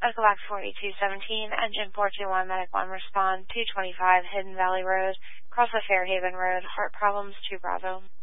Echo Box 4217, Engine 421, Medic 1, respond 225 Hidden Valley Road, cross the Fairhaven Road, heart problems 2 Bravo.